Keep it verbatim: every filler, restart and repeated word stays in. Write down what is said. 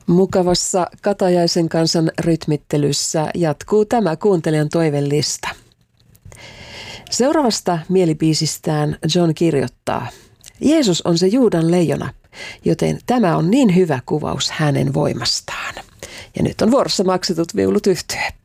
Mukavassa Katajaisen kansan rytmittelyssä jatkuu tämä kuuntelijan toivellista. Seuraavasta mielibiisistään John kirjoittaa: Jeesus on se Juudan leijona, joten tämä on niin hyvä kuvaus hänen voimastaan. Ja nyt on vuorossa Maksetut viulut yhtye.